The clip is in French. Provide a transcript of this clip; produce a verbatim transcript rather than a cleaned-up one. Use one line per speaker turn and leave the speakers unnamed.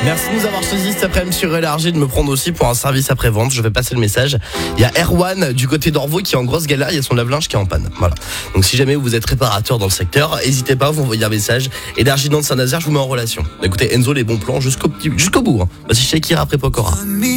Merci de nous avoir choisi cet après-midi sur Élargie, de me prendre aussi pour un service après-vente. Je vais passer le message. Il y a Erwan du côté d'Orvaux qui est en grosse galère. Il y a son lave-linge qui est en panne. Voilà. Donc si jamais vous êtes réparateur dans le secteur, n'hésitez pas, vous envoyez un message. Élargie Nantes Saint-Nazaire, je vous mets en relation. Écoutez, Enzo, les bons plans jusqu'au, jusqu'au bout. Hein. Voici Shakira après Pokora.